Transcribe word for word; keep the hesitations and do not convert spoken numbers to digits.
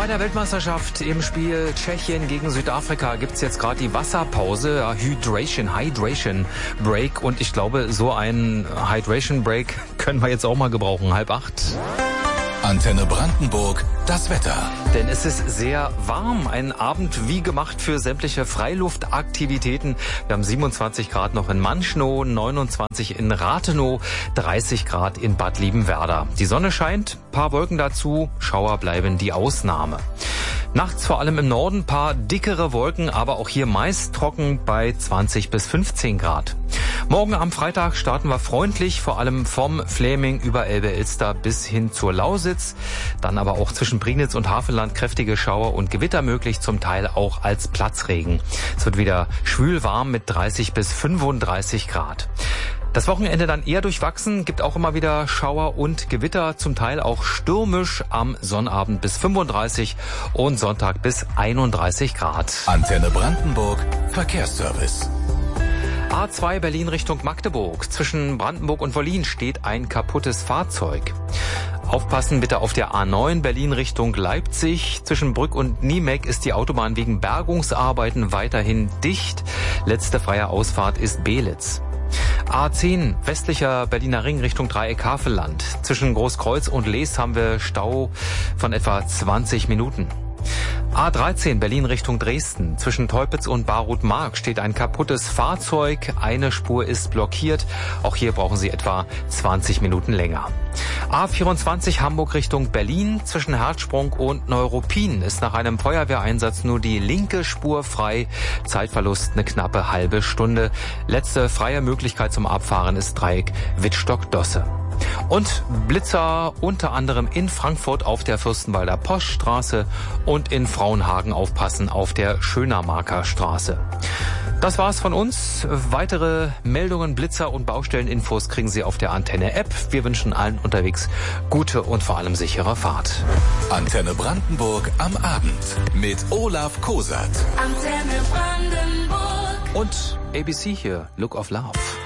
Bei der Weltmeisterschaft im Spiel Tschechien gegen Südafrika gibt's jetzt gerade die Wasserpause, ja, Hydration, Hydration Break. Und ich glaube, so einen Hydration Break können wir jetzt auch mal gebrauchen. Halb acht. Antenne Brandenburg, das Wetter. Denn es ist sehr warm. Ein Abend wie gemacht für sämtliche Freiluftaktivitäten. Wir haben siebenundzwanzig Grad noch in Manschnow, neunundzwanzig in Rathenow, dreißig Grad in Bad Liebenwerda. Die Sonne scheint, paar Wolken dazu, Schauer bleiben die Ausnahme. Nachts vor allem im Norden paar dickere Wolken, aber auch hier meist trocken bei zwanzig bis fünfzehn Grad. Morgen am Freitag starten wir freundlich, vor allem vom Fläming über Elbe-Elster bis hin zur Lausitz. Dann aber auch zwischen Prignitz und Havelland kräftige Schauer und Gewitter möglich, zum Teil auch als Platzregen. Es wird wieder schwül warm mit dreißig bis fünfunddreißig Grad. Das Wochenende dann eher durchwachsen, gibt auch immer wieder Schauer und Gewitter, zum Teil auch stürmisch, am Sonnabend bis fünfunddreißig und Sonntag bis einunddreißig Grad. Antenne Brandenburg, Verkehrsservice. A zwei Berlin Richtung Magdeburg. Zwischen Brandenburg und Wollin steht ein kaputtes Fahrzeug. Aufpassen bitte auf der A neun Berlin Richtung Leipzig. Zwischen Brück und Niemeck ist die Autobahn wegen Bergungsarbeiten weiterhin dicht. Letzte freie Ausfahrt ist Belitz. A zehn westlicher Berliner Ring Richtung Dreieck Havelland. Zwischen Großkreuz und Lees haben wir Stau von etwa zwanzig Minuten. A dreizehn Berlin Richtung Dresden. Zwischen Teupitz und Barut-Mark steht ein kaputtes Fahrzeug. Eine Spur ist blockiert. Auch hier brauchen Sie etwa zwanzig Minuten länger. A vierundzwanzig Hamburg Richtung Berlin. Zwischen Herzsprung und Neuruppin ist nach einem Feuerwehreinsatz nur die linke Spur frei. Zeitverlust eine knappe halbe Stunde. Letzte freie Möglichkeit zum Abfahren ist Dreieck Wittstock-Dosse. Und Blitzer unter anderem in Frankfurt auf der Fürstenwalder Poststraße und in Frauenhagen aufpassen auf der Schönermarker Straße. Das war's von uns. Weitere Meldungen, Blitzer und Baustelleninfos kriegen Sie auf der Antenne-App. Wir wünschen allen unterwegs gute und vor allem sichere Fahrt. Antenne Brandenburg am Abend mit Olaf Kosat. Antenne Brandenburg. Und A B C hier, Look of Love.